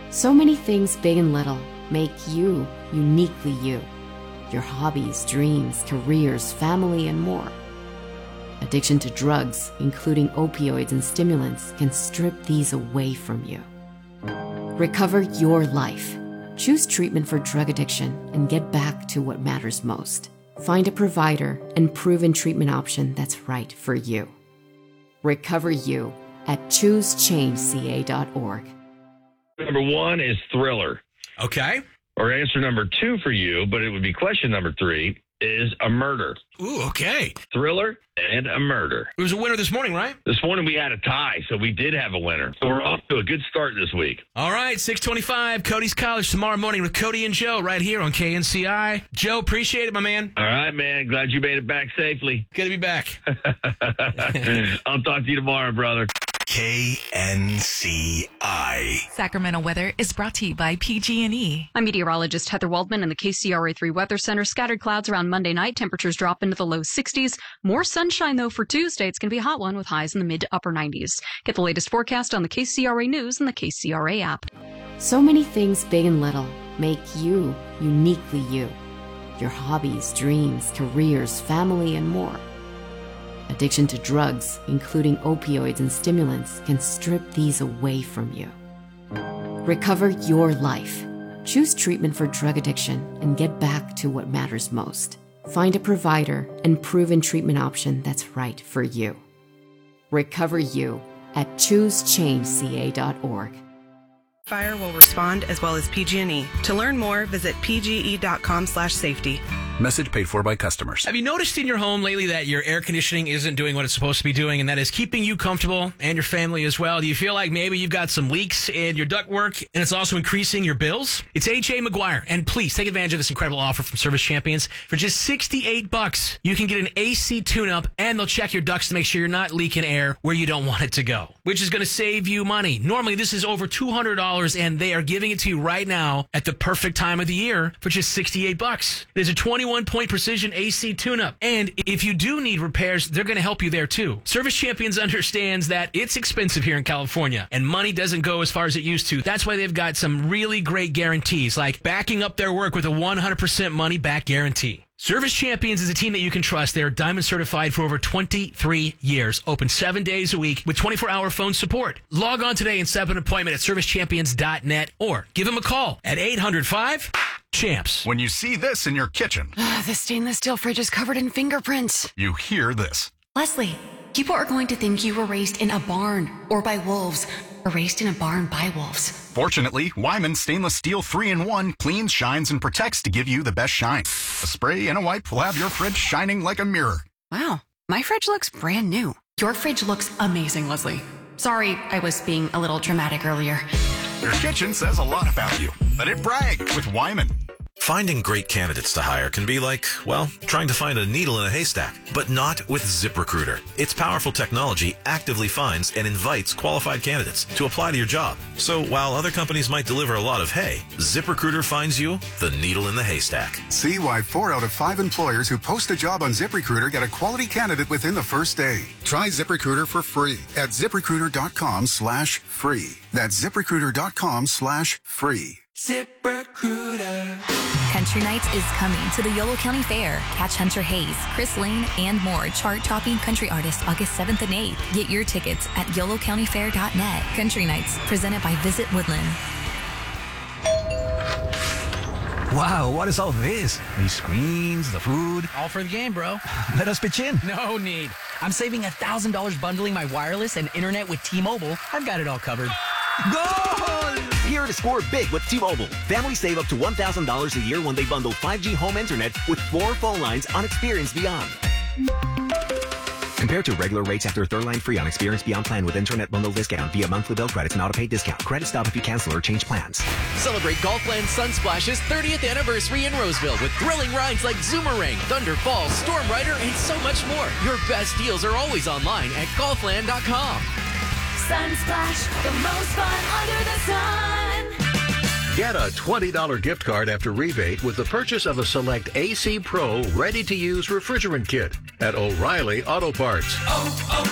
So many things big and little make you uniquely you. Your hobbies, dreams, careers, family, and more. Addiction to drugs, including opioids and stimulants, can strip these away from you. Recover your life. Choose treatment for drug addiction and get back to what matters most. Find a provider and proven treatment option that's right for you. Recover you at choosechangeca.org. Number 1 is Thriller. Okay. Or answer number 2 for you, but it would be question number 3, is a murder. Ooh, okay. Thriller and a murder. It was a winner this morning, right? This morning we had a tie, so we did have a winner. So we're off to a good start this week. All right, 6:25, Cody's College tomorrow morning with Cody and Joe right here on KNCI. Joe, appreciate it, my man. All right, man. Glad you made it back safely. Good to be back. I'll talk to you tomorrow, brother. KNCI. Sacramento weather is brought to you by PG&E. I'm meteorologist Heather Waldman in the KCRA3 Weather Center. Scattered clouds around Monday night. Temperatures drop into the low 60s. More sunshine, though, for Tuesday. It's going to be a hot one with highs in the mid to upper 90s. Get the latest forecast on the KCRA News and the KCRA app. So many things big and little make you uniquely you. Your hobbies, dreams, careers, family, and more. Addiction to drugs, including opioids and stimulants, can strip these away from you. Recover your life. Choose treatment for drug addiction and get back to what matters most. Find a provider and proven treatment option that's right for you. Recover you at choosechangeca.org. Fire will respond as well as PG&E. To learn more, visit pge.com/safety. Message paid for by customers. Have you noticed in your home lately that your air conditioning isn't doing what it's supposed to be doing, and that is keeping you comfortable and your family as well? Do you feel like maybe you've got some leaks in your ductwork and it's also increasing your bills? It's AJ McGuire, and please take advantage of this incredible offer from Service Champions. For just $68, you can get an AC tune-up, and they'll check your ducts to make sure you're not leaking air where you don't want it to go, which is going to save you money. Normally, this is over $200, and they are giving it to you right now at the perfect time of the year for just $68. There's a 21-point precision AC tune-up. And if you do need repairs, they're going to help you there too. Service Champions understands that it's expensive here in California and money doesn't go as far as it used to. That's why they've got some really great guarantees, like backing up their work with a 100% money-back guarantee. Service Champions is a team that you can trust. They are Diamond certified for over 23 years. Open 7 days a week with 24-hour phone support. Log on today and set up an appointment at servicechampions.net or give them a call at 800-5-CHAMPS. When you see this in your kitchen, The stainless steel fridge is covered in fingerprints. you hear this. Leslie, people are going to think you were raised in a barn or by wolves or raised in a barn by wolves. Fortunately, Wyman Stainless Steel 3-in-1 cleans, shines, and protects to give you the best shine. A spray and a wipe will have your fridge shining like a mirror. Wow, my fridge looks brand new. Your fridge looks amazing, Leslie. Sorry, I was being a little dramatic earlier. Your kitchen says a lot about you. Let it brag with Wyman. Finding great candidates to hire can be like, well, trying to find a needle in a haystack, but not with ZipRecruiter. Its powerful technology actively finds and invites qualified candidates to apply to your job. So while other companies might deliver a lot of hay, ZipRecruiter finds you the needle in the haystack. See why 4 out of 5 employers who post a job on ZipRecruiter get a quality candidate within the first day. Try ZipRecruiter for free at ZipRecruiter.com/free. That's ZipRecruiter.com/free. ZipRecruiter. Country Nights is coming to the Yolo County Fair. Catch Hunter Hayes, Chris Lane, and more chart-topping country artists August 7th and 8th. Get your tickets at yolocountyfair.net. Country Nights, presented by Visit Woodland. Wow, what is all this? These screens, the food. All for the game, bro. Let us pitch in. No need. I'm saving $1,000 bundling my wireless and internet with T-Mobile. I've got it all covered. Goal! Here to score big with T-Mobile. Families save up to $1,000 a year when they bundle 5G home internet with 4 phone lines on Experience Beyond. Compared to regular rates after third line free on Experience Beyond plan with internet bundle discount via monthly bill credits and auto-pay discount. Credit stop if you cancel or change plans. Celebrate Golfland Sunsplash's 30th anniversary in Roseville with thrilling rides like Zoomerang, Thunder Falls, Storm Rider, and so much more. Your best deals are always online at golfland.com. Sunsplash, the most fun under the sun. Get a $20 gift card after rebate with the purchase of a select AC Pro ready-to-use refrigerant kit at O'Reilly Auto Parts.